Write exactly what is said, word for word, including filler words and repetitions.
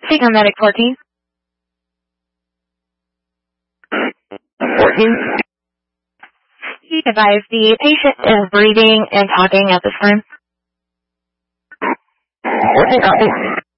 Signal Medic fourteen. fourteen. You advise the patient is breathing and talking at this time. fourteen copy.